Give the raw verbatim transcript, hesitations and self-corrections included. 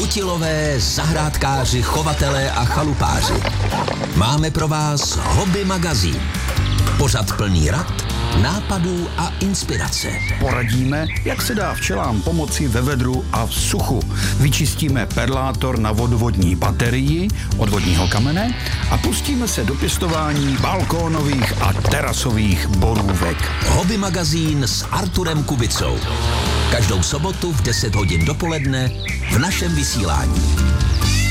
Kutilové, zahrádkáři, chovatelé a chalupáři. Máme pro vás Hobby magazín. Pořad plný rad, nápadů a inspirace. Poradíme, jak se dá včelám pomoci ve vedru a v suchu. Vyčistíme perlátor na vodovodní baterii od vodního kamene a pustíme se do pěstování balkónových a terasových borůvek. Hobby magazín s Arturem Kubicou. Každou sobotu v deset hodin dopoledne v našem vysílání.